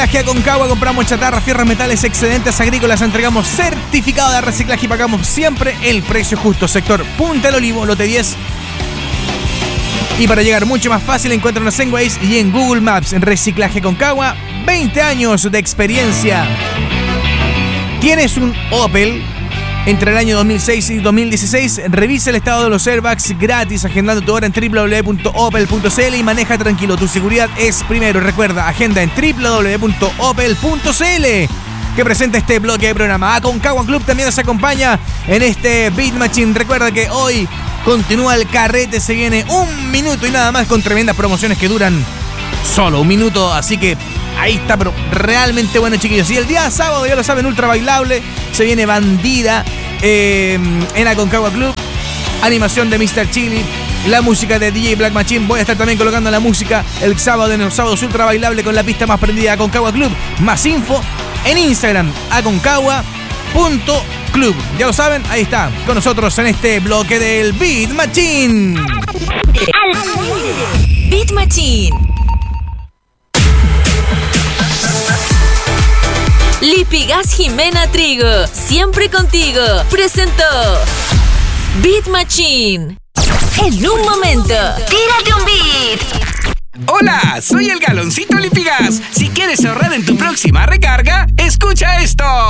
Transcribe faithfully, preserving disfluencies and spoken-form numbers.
Aconcagua, compramos chatarra, fierros, metales, excedentes agrícolas, entregamos certificado de reciclaje y pagamos siempre el precio justo. Sector Punta del Olivo, lote diez. Y para llegar mucho más fácil, encuéntranos en Waze y en Google Maps. En Reciclaje Aconcagua, veinte años de experiencia. ¿Tienes un Opel? Entre el año dos mil seis y dos mil dieciséis, revisa el estado de los airbags gratis agendando tu hora en doble u doble u doble u punto opel punto c l y maneja tranquilo. Tu seguridad es primero. Recuerda, agenda en doble u doble u doble u punto opel punto c l, que presenta este bloque de programa. Aconcagua Club también nos acompaña en este Beat Machine. Recuerda que hoy continúa el carrete, se viene un minuto y nada más con tremendas promociones que duran solo un minuto, así que ahí está, pero realmente bueno, chiquillos. Y el día sábado, ya lo saben, ultra bailable, se viene Bandida eh, en Aconcagua Club, animación de mister Chili, la música de D J Black Machine. Voy a estar también colocando la música el sábado en los sábados ultra bailable con la pista más prendida, Aconcagua Club. Más info en Instagram, aconcagua punto club. Ya lo saben, ahí está, con nosotros en este bloque del Beat Machine. Beat Machine. Lipigas Jimena Trigo, siempre contigo, presentó Beat Machine. En un momento, tírate un beat. Hola, soy el Galoncito Lipigas. Si quieres ahorrar en tu próxima recarga, escucha esto.